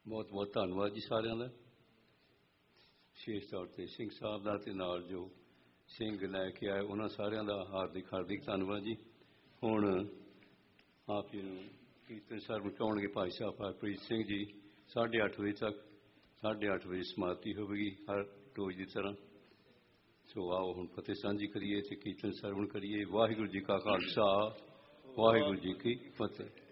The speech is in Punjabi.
ਬਹੁਤ ਬਹੁਤ ਧੰਨਵਾਦ ਜੀ ਸਾਰਿਆਂ ਦਾ। ਵਿਸ਼ੇਸ਼ ਤੌਰ 'ਤੇ ਸਿੰਘ ਸਾਹਿਬ ਦਾ ਅਤੇ ਨਾਲ ਜੋ ਸਿੰਘ ਲੈ ਕੇ ਆਏ ਉਹਨਾਂ ਸਾਰਿਆਂ ਦਾ ਹਾਰਦਿਕ ਧੰਨਵਾਦ ਜੀ। ਹੁਣ ਆਪ ਜੀ ਨੂੰ ਕੀਰਤਨ ਸਾਹਿਬ ਉਠਾਉਣਗੇ ਭਾਈ ਸਾਹਿਬ ਹਰਪ੍ਰੀਤ ਸਿੰਘ ਜੀ। 8:30 ਵਜੇ ਤੱਕ 8:30 ਵਜੇ ਸਮਾਪਤੀ ਹੋਵੇਗੀ ਹਰ ਰੋਜ਼ ਦੀ ਤਰ੍ਹਾਂ। ਸੋ ਆਓ ਹੁਣ ਫਤਿਹ ਸਾਂਝੀ ਕਰੀਏ ਅਤੇ ਕੀਰਤਨ ਸਰਵਣ ਕਰੀਏ। ਵਾਹਿਗੁਰੂ ਜੀ ਕਾ ਖਾਲਸਾ, ਵਾਹਿਗੁਰੂ ਜੀ ਕੀ ਫਤਿਹ।